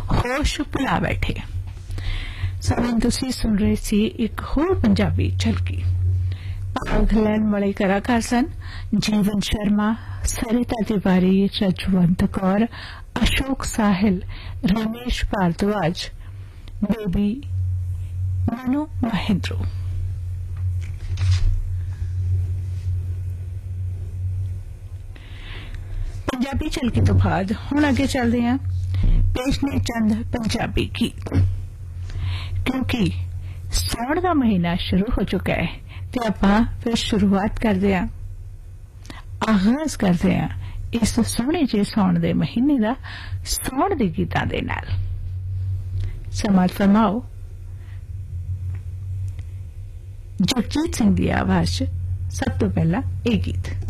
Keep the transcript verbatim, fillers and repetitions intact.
होश भुला बैठे। समय तुसी सुन रहे सी एक होर पंजाबी झलकी। भाग लैण वाले कलाकार सन जीवन शर्मा, सरिता तिवारी, रजवंत कौर, अशोक साहिल, रमेश भारद्वाज, बेबी, मनु महेंद्रो। पंजाबी झलकी तो बाद हुण अगे चलदे हां पेश ने चंद पंजाबी गीत। क्योंकि सौण का महीना शुरू हो चुका है ते आपां फिर शुरुआत करदे हां, आगाज करदे हां इस सोहणे जे सौण दे महीने दा सौण दे गीतां दे नाल। समात फरमाओ जगजीत सिंह दी आवाज च सब तो पहला ये गीत।